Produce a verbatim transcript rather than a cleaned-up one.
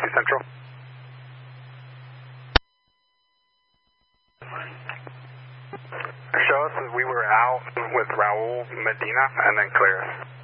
Central. Show us that we were out with Raul Medina and then clear us.